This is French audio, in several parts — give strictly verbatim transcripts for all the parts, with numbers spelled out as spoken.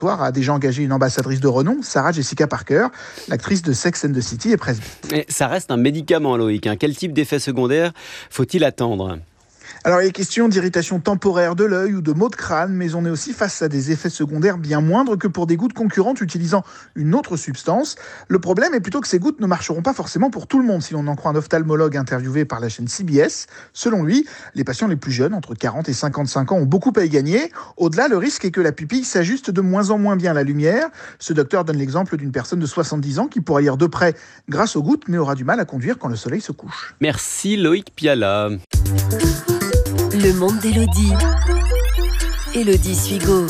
a déjà engagé une ambassadrice de renom, Sarah Jessica Parker. L'actrice de Sex and the City est presbyte. Mais ça reste un médicament, Loïc. Hein. Quel type d'effet secondaire faut-il attendre ? Alors, il est question d'irritation temporaire de l'œil ou de maux de crâne, mais on est aussi face à des effets secondaires bien moindres que pour des gouttes concurrentes utilisant une autre substance. Le problème est plutôt que ces gouttes ne marcheront pas forcément pour tout le monde, si l'on en croit un ophtalmologue interviewé par la chaîne C B S. Selon lui, les patients les plus jeunes, entre quarante et cinquante-cinq ans, ont beaucoup à y gagner. Au-delà, le risque est que la pupille s'ajuste de moins en moins bien à la lumière. Ce docteur donne l'exemple d'une personne de soixante-dix ans qui pourra lire de près grâce aux gouttes, mais aura du mal à conduire quand le soleil se couche. Merci Loïc Piala. Le monde d'Élodie. Élodie Suigo.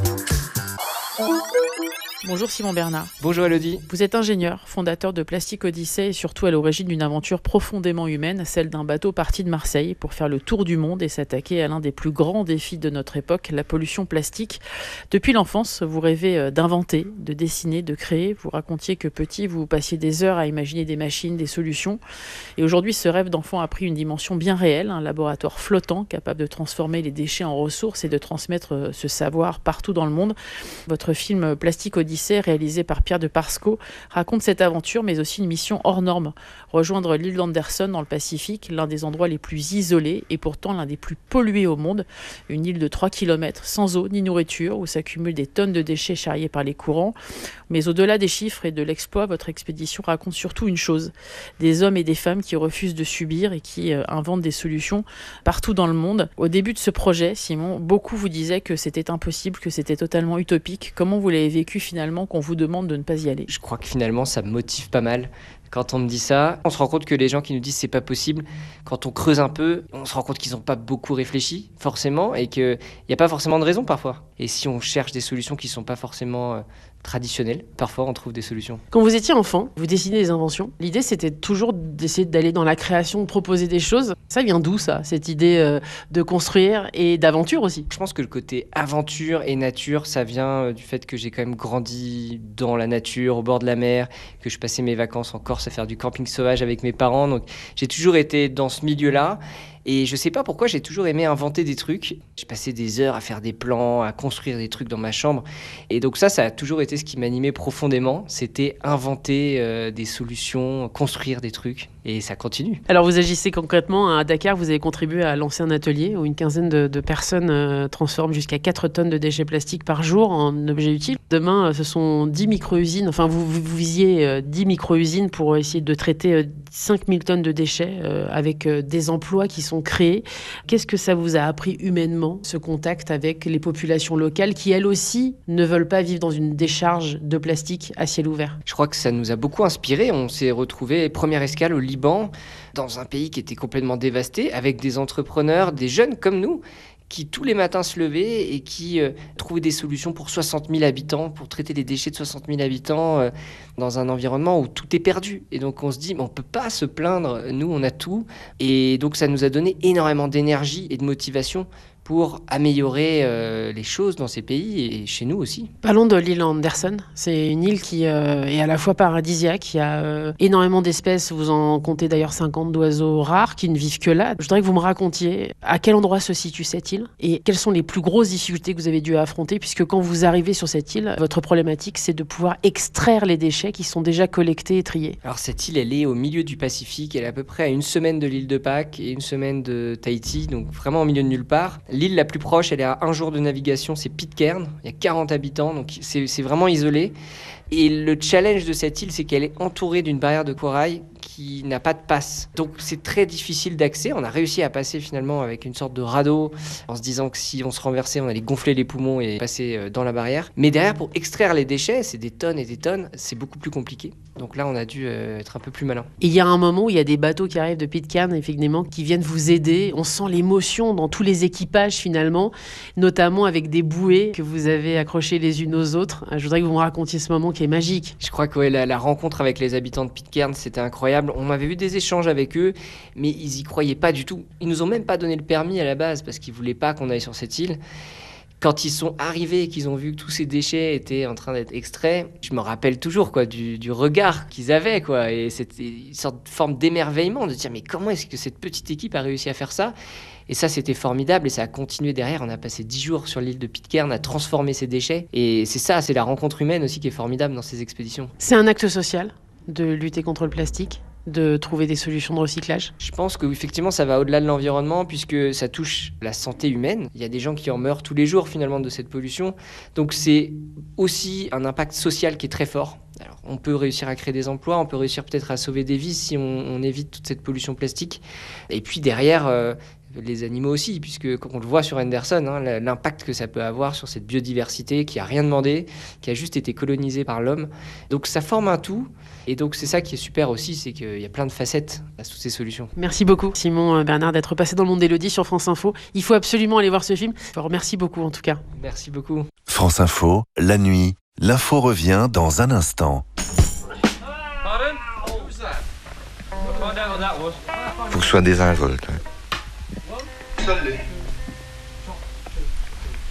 Bonjour Simon Bernard. Bonjour Élodie. Vous êtes ingénieur, fondateur de Plastic Odyssey et surtout à l'origine d'une aventure profondément humaine, celle d'un bateau parti de Marseille pour faire le tour du monde et s'attaquer à l'un des plus grands défis de notre époque, la pollution plastique. Depuis l'enfance, vous rêvez d'inventer, de dessiner, de créer. Vous racontiez que petit, vous passiez des heures à imaginer des machines, des solutions. Et aujourd'hui, ce rêve d'enfant a pris une dimension bien réelle, un laboratoire flottant capable de transformer les déchets en ressources et de transmettre ce savoir partout dans le monde. Votre film Plastic Odyssey, réalisé par Pierre de Parsco, raconte cette aventure, mais aussi une mission hors norme. Rejoindre l'île d'Anderson dans le Pacifique, l'un des endroits les plus isolés et pourtant l'un des plus pollués au monde. Une île de trois kilomètres, sans eau ni nourriture, où s'accumulent des tonnes de déchets charriés par les courants. Mais au-delà des chiffres et de l'exploit, votre expédition raconte surtout une chose. Des hommes et des femmes qui refusent de subir et qui euh, inventent des solutions partout dans le monde. Au début de ce projet, Simon, beaucoup vous disaient que c'était impossible, que c'était totalement utopique. Comment vous l'avez vécu finalement qu'on vous demande de ne pas y aller ? Je crois que finalement ça me motive pas mal. Quand on me dit ça, on se rend compte que les gens qui nous disent c'est pas possible, quand on creuse un peu, on se rend compte qu'ils n'ont pas beaucoup réfléchi, forcément, et qu'il n'y a pas forcément de raison parfois. Et si on cherche des solutions qui ne sont pas forcément euh, traditionnelles, parfois on trouve des solutions. Quand vous étiez enfant, vous dessinez des inventions. L'idée, c'était toujours d'essayer d'aller dans la création, de proposer des choses. Ça vient d'où, ça, cette idée euh, de construire et d'aventure aussi ? Je pense que le côté aventure et nature, ça vient euh, du fait que j'ai quand même grandi dans la nature, au bord de la mer, que je passais mes vacances en Corse à faire du camping sauvage avec mes parents. Donc j'ai toujours été dans ce milieu-là. Et je sais pas pourquoi, j'ai toujours aimé inventer des trucs. J'ai passé des heures à faire des plans, à construire des trucs dans ma chambre. Et donc ça, ça a toujours été ce qui m'animait profondément. C'était inventer euh, des solutions, construire des trucs. Et ça continue. Alors vous agissez concrètement à Dakar, vous avez contribué à lancer un atelier où une quinzaine de, de personnes euh, transforment jusqu'à quatre tonnes de déchets plastiques par jour en objets utiles. Demain, ce sont dix micro-usines, enfin vous, vous, vous visiez euh, dix micro-usines pour essayer de traiter euh, cinq mille tonnes de déchets euh, avec euh, des emplois qui sont créés. Qu'est-ce que ça vous a appris humainement, ce contact avec les populations locales qui, elles aussi, ne veulent pas vivre dans une décharge de plastique à ciel ouvert ? Je crois que ça nous a beaucoup inspiré. On s'est retrouvés, première escale au Liban, dans un pays qui était complètement dévasté, avec des entrepreneurs, des jeunes comme nous, qui tous les matins se levaient et qui euh, trouvaient des solutions pour soixante mille habitants, pour traiter les déchets de soixante mille habitants euh, dans un environnement où tout est perdu. Et donc on se dit, mais on ne peut pas se plaindre, nous on a tout. Et donc ça nous a donné énormément d'énergie et de motivation pour améliorer euh, les choses dans ces pays et chez nous aussi. Parlons de l'île Anderson. C'est une île qui euh, est à la fois paradisiaque. Il y a euh, énormément d'espèces. Vous en comptez d'ailleurs cinquante d'oiseaux rares qui ne vivent que là. Je voudrais que vous me racontiez à quel endroit se situe cette île et quelles sont les plus grosses difficultés que vous avez dû affronter, puisque quand vous arrivez sur cette île, votre problématique, c'est de pouvoir extraire les déchets qui sont déjà collectés et triés. Alors cette île, elle est au milieu du Pacifique. Elle est à peu près à une semaine de l'île de Pâques et une semaine de Tahiti, donc vraiment au milieu de nulle part. L'île la plus proche, elle est à un jour de navigation, c'est Pitcairn. Il y a quarante habitants, donc c'est, c'est vraiment isolé. Et le challenge de cette île, c'est qu'elle est entourée d'une barrière de corail qui n'a pas de passe. Donc c'est très difficile d'accès. On a réussi à passer finalement avec une sorte de radeau, en se disant que si on se renversait, on allait gonfler les poumons et passer dans la barrière. Mais derrière, pour extraire les déchets, c'est des tonnes et des tonnes, c'est beaucoup plus compliqué. Donc là, on a dû euh, être un peu plus malin. Et il y a un moment où il y a des bateaux qui arrivent de Pitcairn, effectivement, qui viennent vous aider. On sent l'émotion dans tous les équipages, finalement, notamment avec des bouées que vous avez accrochées les unes aux autres. Je voudrais que vous me racontiez ce moment qui est magique. Je crois que ouais, la, la rencontre avec les habitants de Pitcairn, c'était incroyable. On avait eu des échanges avec eux, mais ils y croyaient pas du tout. Ils nous ont même pas donné le permis à la base, parce qu'ils voulaient pas qu'on aille sur cette île. Quand ils sont arrivés et qu'ils ont vu que tous ces déchets étaient en train d'être extraits, je me rappelle toujours quoi, du, du regard qu'ils avaient. Quoi, et c'était une sorte de forme d'émerveillement de dire mais comment est-ce que cette petite équipe a réussi à faire ça ? Et ça, c'était formidable et ça a continué derrière. On a passé dix jours sur l'île de Pitcairn à transformer ces déchets. Et c'est ça, c'est la rencontre humaine aussi qui est formidable dans ces expéditions. C'est un acte social de lutter contre le plastique, de trouver des solutions de recyclage. Je pense qu'effectivement, ça va au-delà de l'environnement puisque ça touche la santé humaine. Il y a des gens qui en meurent tous les jours finalement de cette pollution. Donc c'est aussi un impact social qui est très fort. Alors, on peut réussir à créer des emplois, on peut réussir peut-être à sauver des vies si on, on évite toute cette pollution plastique. Et puis derrière... Euh, les animaux aussi, puisque quand on le voit sur Henderson, hein, l'impact que ça peut avoir sur cette biodiversité qui a rien demandé, qui a juste été colonisée par l'homme. Donc ça forme un tout, et donc c'est ça qui est super aussi, c'est qu'il y a plein de facettes à toutes ces solutions. Merci beaucoup Simon Bernard d'être passé dans le monde d'Élodie sur France Info. Il faut absolument aller voir ce film. Je vous remercie beaucoup en tout cas. Merci beaucoup. France Info, la nuit, l'info revient dans un instant. Faut que ce soit désinvolte. Solide.